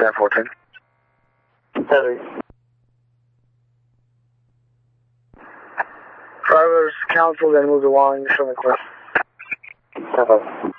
10-14. Heavy. Drivers counseled and moved along. Show me clear. 10-5.